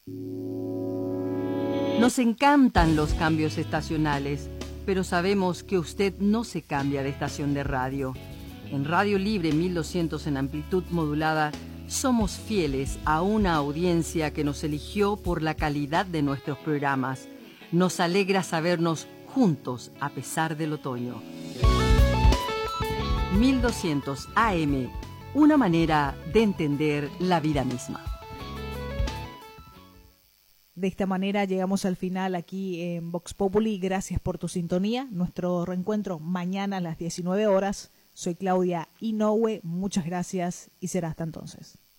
Nos encantan los cambios estacionales, pero sabemos que usted no se cambia de estación de radio. En Radio Libre 1200 en amplitud modulada, somos fieles a una audiencia que nos eligió por la calidad de nuestros programas. Nos alegra sabernos juntos a pesar del otoño. 1200 AM, una manera de entender la vida misma. De esta manera llegamos al final aquí en Vox Populi. Gracias por tu sintonía. Nuestro reencuentro mañana a las 19 horas. Soy Claudia Inoue. Muchas gracias y será hasta entonces.